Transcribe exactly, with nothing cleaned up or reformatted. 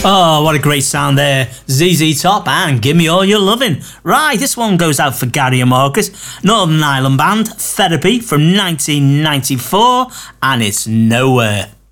Oh, what a great sound there. Z Z Top and Give Me All Your Lovin'. Right, this one goes out for Gary and Marcus. Northern Ireland band, Therapy from nineteen ninety-four, and it's Nowhere.